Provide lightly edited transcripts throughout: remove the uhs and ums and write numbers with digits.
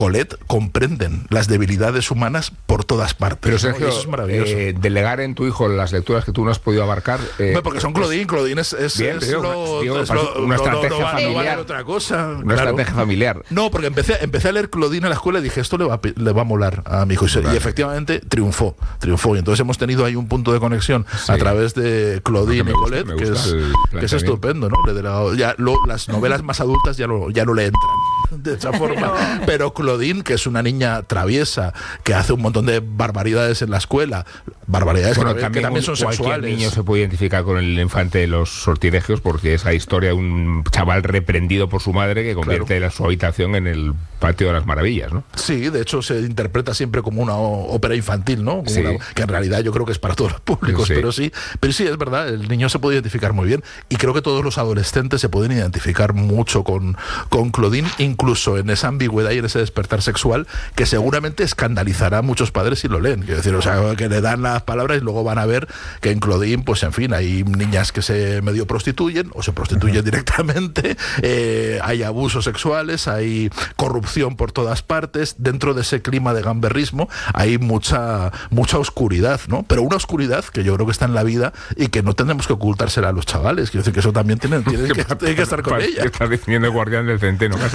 Colette comprenden las debilidades humanas por todas partes. Pero Sergio, ¿no? Eso es maravilloso. Delegar en tu hijo las lecturas que tú no has podido abarcar... porque son Claudine. Claudine es una estrategia familiar. Otra cosa. Una estrategia familiar. No, porque empecé a leer Claudine en la escuela y dije, esto le va a molar a mi hijo. Y efectivamente triunfó. Y entonces hemos tenido ahí un punto de conexión a través de Claudine y Colette, que es estupendo, ¿no? Las novelas más adultas ya no le entran de esa forma. Pero Claudine, que es una niña traviesa, que hace un montón de barbaridades en la escuela, barbaridades que también son sexuales. Cualquier niño se puede identificar con el infante de los sortilegios, porque es la historia de un chaval reprendido por su madre que convierte su habitación en el patio de las maravillas, ¿no? Sí, de hecho se interpreta siempre como una ópera infantil, ¿no? Que en realidad yo creo que es para todos los públicos, pero sí es verdad, el niño se puede identificar muy bien, y creo que todos los adolescentes se pueden identificar mucho con Claudine, incluso en esa ambigüedad y en ese despertar sexual que seguramente escandalizará a muchos padres si lo leen. Quiero decir, o sea, que le dan las palabras y luego van a ver que en Claudine, pues en fin, hay niñas que se medio prostituyen o se prostituyen directamente, hay abusos sexuales, hay corrupción por todas partes. Dentro de ese clima de gamberrismo hay mucha oscuridad, ¿no? Pero una oscuridad que yo creo que está en la vida y que no tendremos que ocultársela a los chavales. Quiero decir que eso también tiene que estar con ella. Estás definiendo el guardián del centeno casi.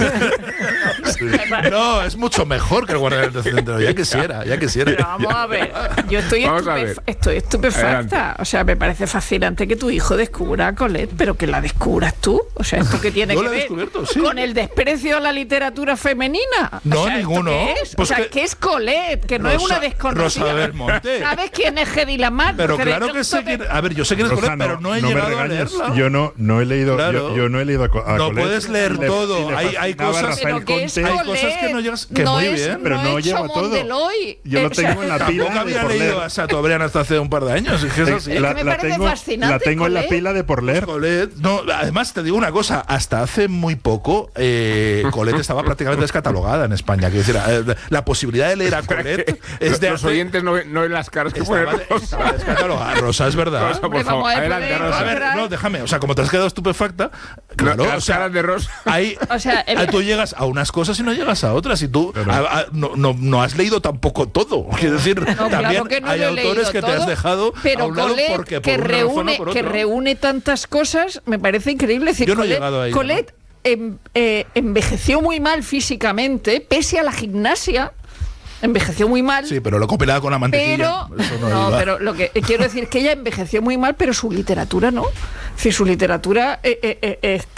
No, es mucho mejor que el guardián del centeno. Ya quisiera. Pero vamos a ver, yo estoy estupefacta. Adelante. O sea, me parece fascinante que tu hijo descubra a Colette, pero que la descubras tú. O sea, ¿esto qué tiene que ver con el desprecio a la literatura femenina? No, o sea, ninguno. ¿qué es? Pues ¿qué es Colette? Que no es una desconocida. Rosa Belmonte. ¿Sabes quién es Hedy Lamarr? Pero claro que sé quién... A ver, yo sé quién es Colette, pero no he llegado a leerla. Yo no he leído, claro. yo no he leído a Colette. No puedes leer todo. Hay cosas pero que es hay cosas que no llegas... Que no muy es, bien. Pero no llevo todo. Yo lo tengo en la pila. Tampoco había leído a Chateaubriand hasta hace un par de años. Es que es así. Es que me parece fascinante. La tengo en la pila de por leer. Colette, no, además te digo una cosa, hasta hace muy poco Colette estaba prácticamente descatalogada en España. Quiero decir, la posibilidad de leer a Colette es de los oyentes no ven las caras que ponen Rosa. Descatalogada. Rosa, es verdad. Rosa, por favor, adelante, Rosa. A ver, no, déjame, o sea, como te has quedado estupefacta, claro, las caras de Rosa. Ahí, o sea, tú llegas a unas cosas y no llegas a otras, y tú no has leído tampoco todo. Quiero decir, también claro hay autores que te has dejado pero a un lado Colette, porque que por una razón o por otra. reúne tantas cosas, me parece increíble. Es decir, yo no he llegado ahí. Colette envejeció muy mal físicamente, pese a la gimnasia. Envejeció muy mal. Sí, pero lo compilaba con la mantequilla. Pero lo que quiero decir es que ella envejeció muy mal, pero su literatura no. Si su literatura es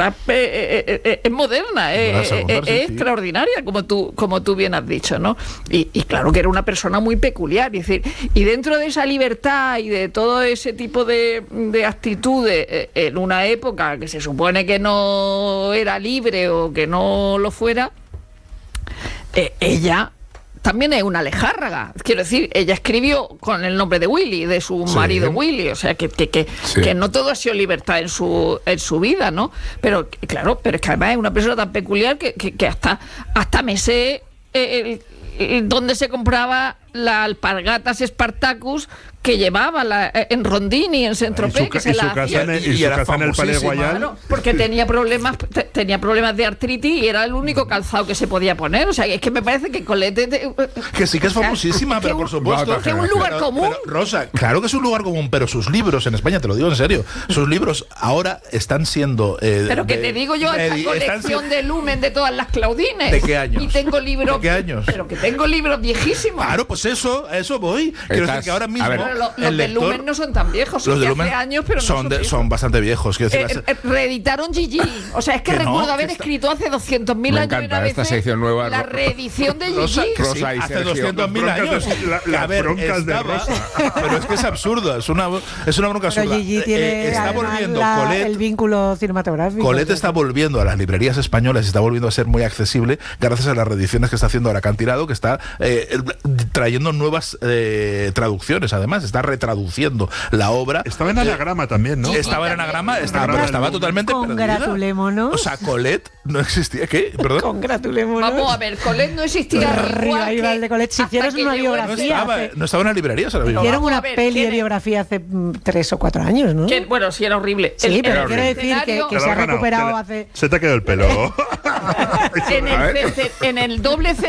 moderna, es extraordinaria, como tú bien has dicho, ¿no? Y claro que era una persona muy peculiar, es decir, y dentro de esa libertad y de todo ese tipo de actitudes en una época que se supone que no era libre o que no lo fuera, ella también es una alejárraga. Quiero decir, ella escribió con el nombre de Willy, de su marido Willy, o sea que no todo ha sido libertad en su vida, ¿no? Pero claro, pero es que además es una persona tan peculiar que hasta me sé dónde se compraba la alpargatas Spartacus que llevaba en Rondini, en Saint-Tropez, que se la hacía. Y su casa en el Palais Royal. Claro, porque tenía problemas de artritis y era el único calzado que se podía poner. O sea, es que me parece que Colette... que sí que es famosísima, pero por supuesto... Que es un lugar común. Pero, Rosa, claro que es un lugar común, pero sus libros, en España, te lo digo en serio, sus libros ahora están siendo... pero que te digo yo, esta colección de Lumen de todas las Claudines. ¿De qué años? Y tengo libros... ¿De qué años? Pero que tengo libros viejísimos. Claro, pues a eso voy. Quiero decir que ahora mismo... Los de Lumen no son tan viejos, son de hace años, pero son bastante viejos. Reeditaron Gigi. O sea, es que recuerdo haber escrito hace 200.000 años una vez esta sección nueva, la reedición de Gigi. Rosa hace 200.000 años. Las broncas de Rosa. Pero es que es absurdo, es una bronca absurda. Gigi tiene está volviendo Colette, el vínculo cinematográfico. Colette está volviendo a las librerías españolas y está volviendo a ser muy accesible gracias a las reediciones que está haciendo ahora Acantilado, que está trayendo nuevas traducciones, además está retraduciendo la obra. Estaba en anagrama también, ¿no? Estaba en anagrama, pero estaba totalmente perdida. Congratulémonos. O sea, Colette no existía. ¿Qué? ¿Perdón? Congratulémonos. Vamos a ver, Colette no existía. Revival de Colette. Si hicieron una biografía. No estaba en la librería. Hicieron una peli de biografía hace 3 o 4 años, ¿no? Bueno, sí, era horrible. Sí, pero quiero decir que se ha recuperado hace... Se te ha quedado el pelo. En el doble